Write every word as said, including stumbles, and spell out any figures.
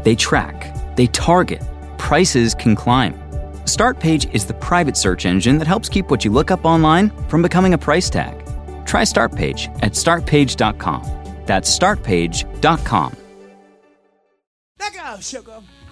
They track, they target, prices can climb. Startpage is the private search engine that helps keep what you look up online from becoming a price tag. Try Startpage at start page dot com. That's start page dot com. Let go, sugar.